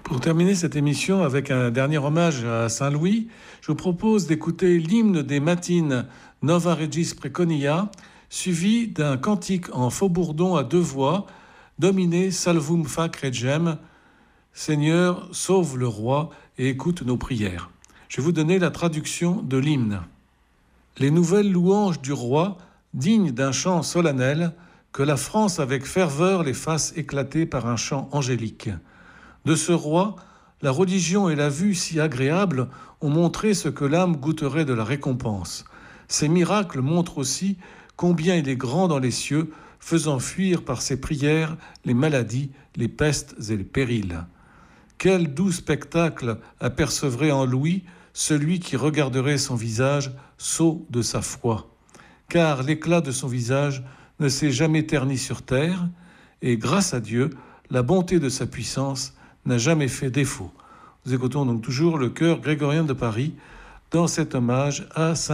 Pour terminer cette émission avec un dernier hommage à Saint-Louis, je vous propose d'écouter l'hymne des matines Nova Regis Preconia, suivi d'un cantique en faux-bourdon à 2 voix, Domine salvum fac regem, Seigneur, sauve le roi et écoute nos prières. Je vais vous donner la traduction de l'hymne. Les nouvelles louanges du roi, dignes d'un chant solennel, que la France avec ferveur les fasse éclater par un chant angélique. De ce roi, la religion et la vue si agréables ont montré ce que l'âme goûterait de la récompense. Ces miracles montrent aussi combien il est grand dans les cieux, faisant fuir par ses prières les maladies, les pestes et les périls. Quel doux spectacle apercevrait en Louis celui qui regarderait son visage sot de sa foi. Car l'éclat de son visage ne s'est jamais terni sur terre, et grâce à Dieu, la bonté de sa puissance n'a jamais fait défaut. Nous écoutons donc toujours le chœur grégorien de Paris dans cet hommage à Saint